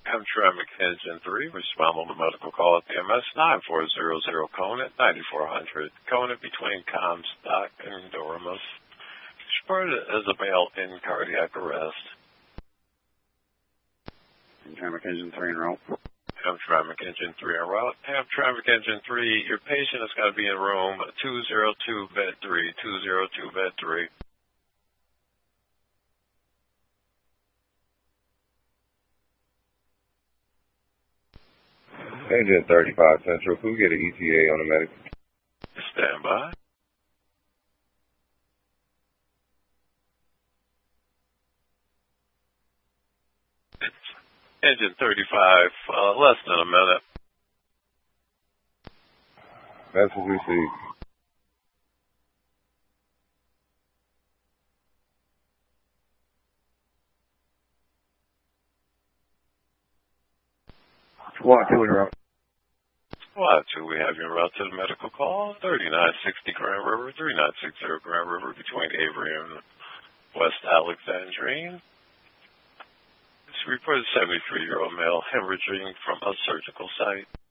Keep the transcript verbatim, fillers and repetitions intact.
Hamtramck Engine three, respond on the medical call at the M S nine four zero zero Conant, ninety-four hundred. Conant between Comstock and Doremus. Spurred as a male in cardiac arrest. Hamtramck Engine three en route. Hamtramck Engine three en route. Hamtramck Engine three, your patient has got to be in room two oh two, bed three, two oh two, bed three. Engine thirty-five Central, could we get an E T A on the medic? Stand by. Engine thirty-five, uh, less than a minute. Message received. Squad two en route. Squad two, we have you en route to the medical call. thirty-nine sixty Grand River, thirty-nine sixty Grand River between Avery and West Alexandrine. It's reported seventy-three-year-old male hemorrhaging from a surgical site.